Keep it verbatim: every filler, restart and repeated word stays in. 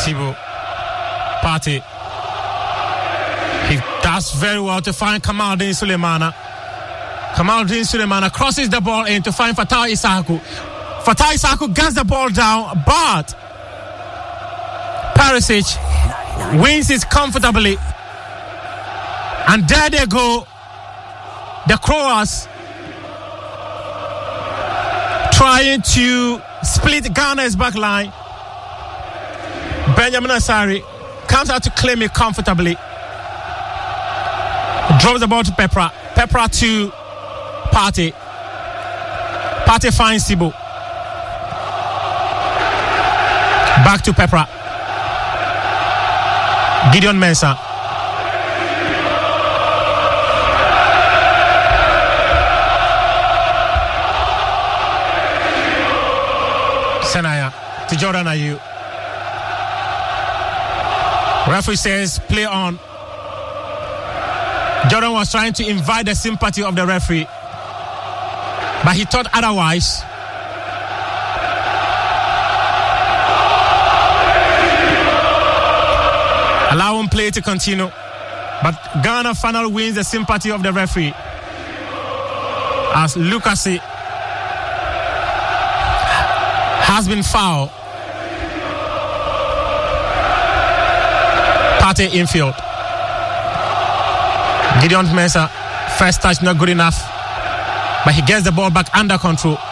Sibu Partey. He does very well to find Kamaldeen Sulemana. Kamaldeen Sulemana crosses the ball in to find Fatai Issahaku. Fatai Issahaku gets the ball down, but Perisic wins it comfortably. And there they go. The Croats trying to split Ghana's back line. Benjamin Asari comes out to claim it comfortably. Drops the ball to Pepra. Pepra to Partey. Partey finds Sibu. Back to Pepra. Gideon Mensah. Senaya to Jordan Ayew. Referee says play on. Jordan was trying to invite the sympathy of the referee, but he thought otherwise. Allow him play to continue, but Ghana finally wins the sympathy of the referee as Lucasi has been fouled. Partey infield. Gideon Mensah, first touch not good enough, but he gets the ball back under control.